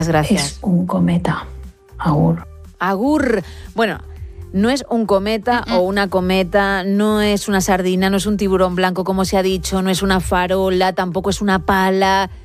Gracias. Es un cometa. Agur. Agur. Bueno, no es un cometa o una cometa, no es una sardina, no es un tiburón blanco como se ha dicho, no es una farola, tampoco es una pala.